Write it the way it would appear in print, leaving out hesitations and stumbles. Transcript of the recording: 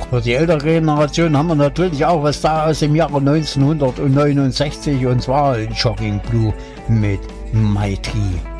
auch. Für die ältere Generation haben wir natürlich auch was da aus dem Jahre 1969 und zwar Shocking Blue mit Mighty.